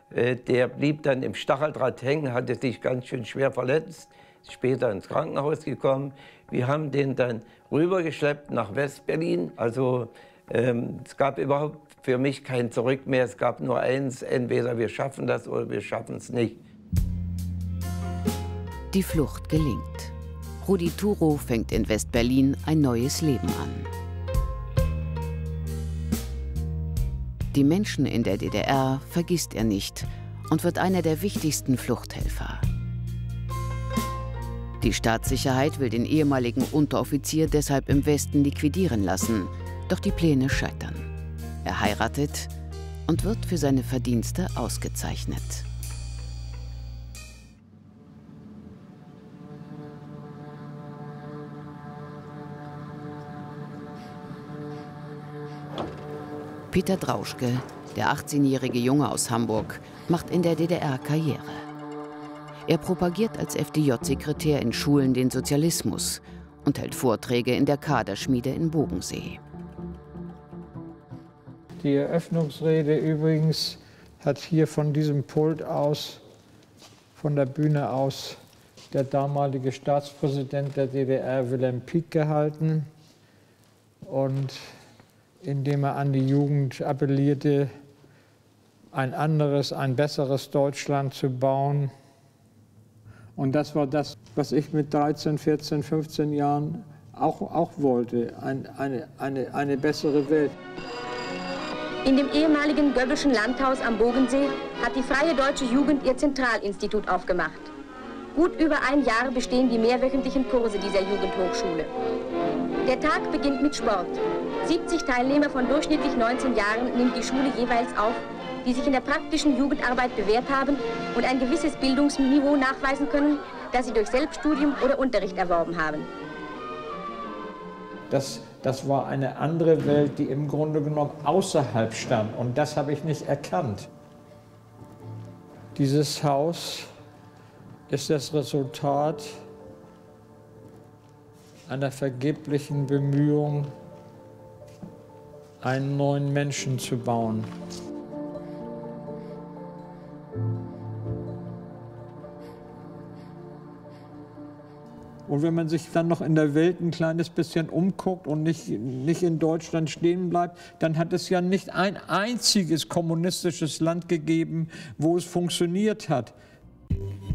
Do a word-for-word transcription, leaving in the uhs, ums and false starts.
Der blieb dann im Stacheldraht hängen, hatte sich ganz schön schwer verletzt, ist später ins Krankenhaus gekommen. Wir haben den dann rübergeschleppt nach West-Berlin. Also ähm, es gab überhaupt für mich kein Zurück mehr. Es gab nur eins, entweder wir schaffen das oder wir schaffen es nicht. Die Flucht gelingt. Rudi Thurow fängt in West-Berlin ein neues Leben an. Die Menschen in der D D R vergisst er nicht und wird einer der wichtigsten Fluchthelfer. Die Staatssicherheit will den ehemaligen Unteroffizier deshalb im Westen liquidieren lassen, doch die Pläne scheitern. Er heiratet und wird für seine Verdienste ausgezeichnet. Peter Drauschke, der achtzehnjährige Junge aus Hamburg, macht in der D D R Karriere. Er propagiert als F D J-Sekretär in Schulen den Sozialismus und hält Vorträge in der Kaderschmiede in Bogensee. Die Eröffnungsrede übrigens hat hier von diesem Pult aus, von der Bühne aus, der damalige Staatspräsident der D D R, Wilhelm Pieck, gehalten. Und indem er an die Jugend appellierte, ein anderes, ein besseres Deutschland zu bauen. Und das war das, was ich mit dreizehn, vierzehn, fünfzehn Jahren auch, auch wollte, ein, eine, eine, eine bessere Welt. In dem ehemaligen Goebbelschen Landhaus am Bogensee hat die Freie Deutsche Jugend ihr Zentralinstitut aufgemacht. Gut über ein Jahr bestehen die mehrwöchentlichen Kurse dieser Jugendhochschule. Der Tag beginnt mit Sport. siebzig Teilnehmer von durchschnittlich neunzehn Jahren nimmt die Schule jeweils auf, die sich in der praktischen Jugendarbeit bewährt haben und ein gewisses Bildungsniveau nachweisen können, das sie durch Selbststudium oder Unterricht erworben haben. Das, das war eine andere Welt, die im Grunde genommen außerhalb stand, und das habe ich nicht erkannt. Dieses Haus ist das Resultat einer vergeblichen Bemühung, einen neuen Menschen zu bauen. Und wenn man sich dann noch in der Welt ein kleines bisschen umguckt und nicht, nicht in Deutschland stehen bleibt, dann hat es ja nicht ein einziges kommunistisches Land gegeben, wo es funktioniert hat.